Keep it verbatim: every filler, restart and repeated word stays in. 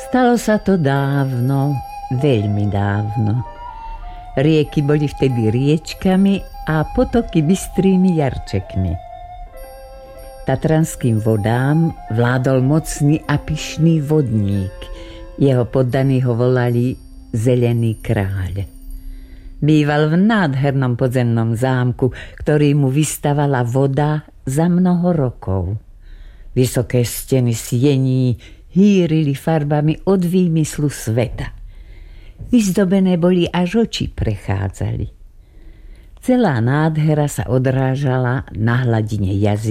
Stalo sa to dávno, veľmi dávno. Rieky boli vtedy riečkami a potoky bystrými jarčekmi. Tatranským vodám vládol mocný a pyšný vodník. Jeho poddaní ho volali Zelený kráľ. Býval v nádhernom podzemnom zámku, ktorý mu vystavala voda za mnoho rokov. Vysoké steny siení hýrili farbami od výmyslu sveta. Vyzdobené boli, až oči prechádzali. Celá nádhera sa odrážala na hladine jazyka